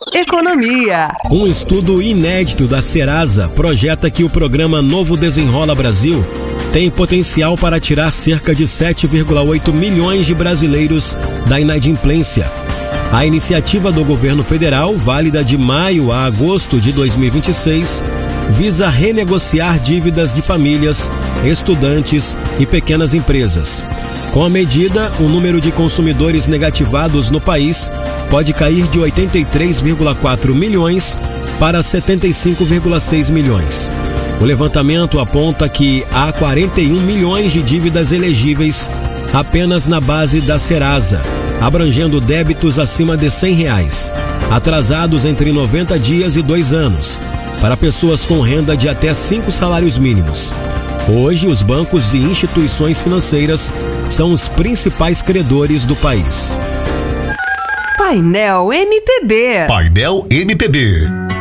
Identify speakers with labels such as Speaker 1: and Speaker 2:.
Speaker 1: Economia.
Speaker 2: Um estudo inédito da Serasa projeta que o programa Novo Desenrola Brasil tem potencial para tirar cerca de 7,8 milhões de brasileiros da inadimplência. A iniciativa do governo federal, válida de maio a agosto de 2026, visa renegociar dívidas de famílias, estudantes e pequenas empresas. Com a medida, o número de consumidores negativados no país pode cair de 83,4 milhões para 75,6 milhões. O levantamento aponta que há 41 milhões de dívidas elegíveis apenas na base da Serasa, abrangendo débitos acima de R$100, atrasados entre 90 dias e 2 anos, para pessoas com renda de até 5 salários mínimos. Hoje, os bancos e instituições financeiras são os principais credores do país.
Speaker 1: Painel MPB.
Speaker 3: Painel MPB.